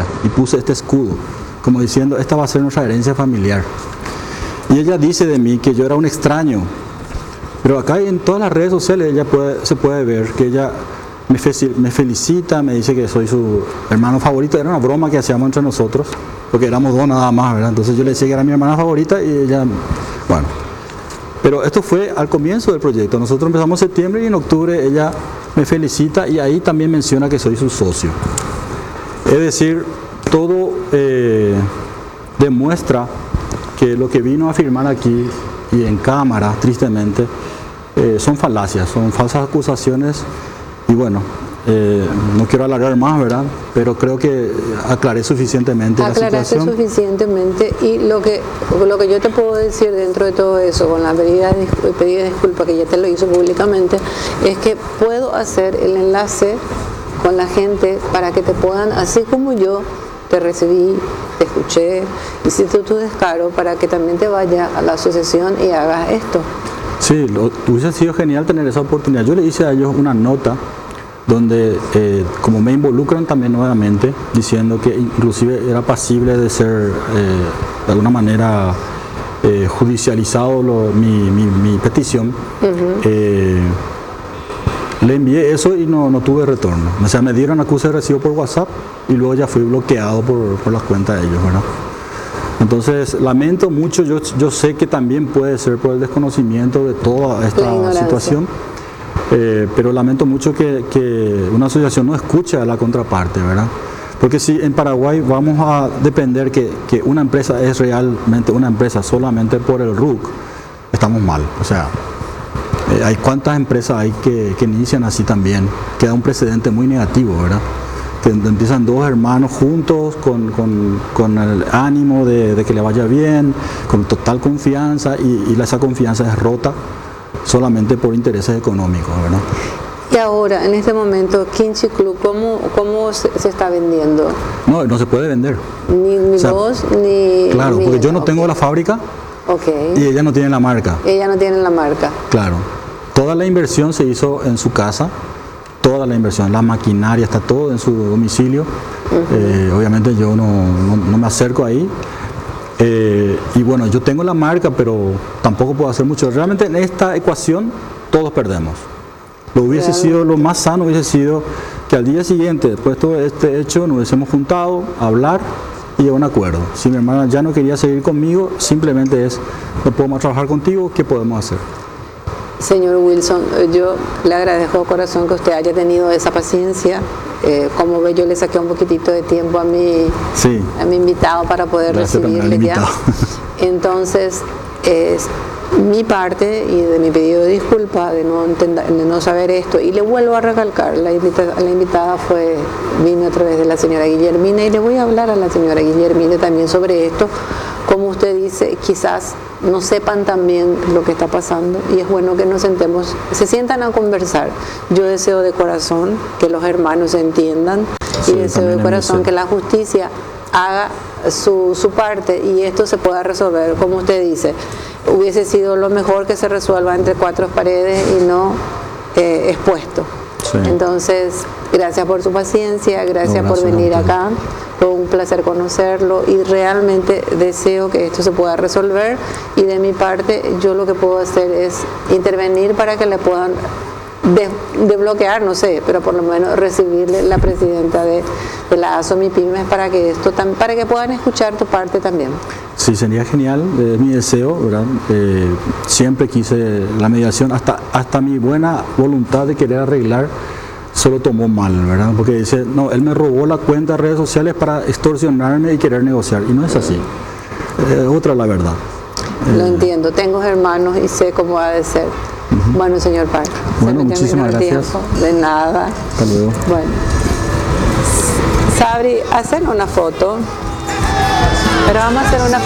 familia y puse este escudo, como diciendo, esta va a ser nuestra herencia familiar. Y ella dice de mí que yo era un extraño, pero acá en todas las redes sociales se puede ver que ella me felicita, me dice que soy su hermano favorito. Era una broma que hacíamos entre nosotros, porque éramos dos nada más, ¿verdad? Entonces yo le decía que era mi hermana favorita y ella, bueno. Pero esto fue al comienzo del proyecto. Nosotros empezamos en septiembre y en octubre ella me felicita y ahí también menciona que soy su socio. Es decir, todo demuestra que lo que vino a afirmar aquí y en cámara, tristemente, son falacias, son falsas acusaciones. Y bueno, no quiero alargar más, ¿verdad? Pero creo que aclaré suficientemente la situación. Aclaraste suficientemente, y lo que yo te puedo decir dentro de todo eso, con la pedida de disculpa que ya te lo hizo públicamente, es que puedo hacer el enlace con la gente para que te puedan, así como yo te recibí, te escuché, hiciste tu descaro, para que también te vayas a la asociación y hagas esto. Sí, hubiese sido genial tener esa oportunidad. Yo le hice a ellos una nota donde, como me involucran también nuevamente, diciendo que inclusive era pasible de ser de alguna manera judicializado mi petición. Le envié eso y no tuve retorno. O sea, me dieron acuse de recibo por WhatsApp y luego ya fui bloqueado por las cuentas de ellos, ¿verdad? Entonces, lamento mucho, yo sé que también puede ser por el desconocimiento de toda esta situación, pero lamento mucho que una asociación no escuche a la contraparte, ¿verdad? Porque si en Paraguay vamos a depender que una empresa es realmente una empresa solamente por el RUC, estamos mal. O sea, hay cuántas empresas hay que inician así también. Queda un precedente muy negativo, ¿verdad? Que empiezan dos hermanos juntos con el ánimo de que le vaya bien, con total confianza, y esa confianza es rota solamente por intereses económicos, ¿verdad? Y ahora, en este momento, Kimchi Club, ¿cómo se está vendiendo? No se puede vender. Ni o sea, vos, ni... Claro, ni porque yo no ella, tengo la fábrica y ella no tiene la marca. Ella no tiene la marca. Claro. Toda la inversión se hizo en su casa. Toda la inversión, la maquinaria, está todo en su domicilio. Obviamente yo no me acerco ahí. Y bueno, yo tengo la marca, pero tampoco puedo hacer mucho. Realmente en esta ecuación todos perdemos. Lo más sano hubiese sido que al día siguiente, después de todo este hecho, nos hubiésemos juntado a hablar y a un acuerdo. Si mi hermana ya no quería seguir conmigo, simplemente es, no puedo más trabajar contigo, ¿qué podemos hacer? Señor Wilson, yo le agradezco de corazón que usted haya tenido esa paciencia. Como ve, yo le saqué un poquitito de tiempo a mi invitado para poder recibirle ya. Entonces, mi parte y de mi pedido de disculpa de no saber esto, y le vuelvo a recalcar, la invitada vino a través de la señora Guillermina, y le voy a hablar a la señora Guillermina también sobre esto. Como usted dice, quizás no sepan también lo que está pasando, y es bueno que nos sentemos, se sientan a conversar. Yo deseo de corazón que los hermanos se entiendan, y deseo de corazón que la justicia haga su parte y esto se pueda resolver. Como usted dice, hubiese sido lo mejor que se resuelva entre cuatro paredes y no expuesto. Sí. Entonces, gracias por su paciencia, gracias por venir acá. Fue un placer conocerlo y realmente deseo que esto se pueda resolver, y de mi parte yo lo que puedo hacer es intervenir para que le puedan desbloquear, no sé, pero por lo menos recibirle la presidenta de la ASOMIPYMES para que puedan escuchar tu parte también. Sí, sería genial, es mi deseo, ¿verdad? Siempre quise la mediación, hasta mi buena voluntad de querer arreglar solo tomó mal, ¿verdad? Porque dice, no, él me robó la cuenta de redes sociales para extorsionarme y querer negociar, y no es así. Otra la verdad. Lo entiendo, tengo hermanos y sé cómo ha de ser. Bueno, señor Park. Bueno, muchísimas gracias. De nada. Hasta luego. Bueno. Sabri, hacen una foto, pero vamos a hacer una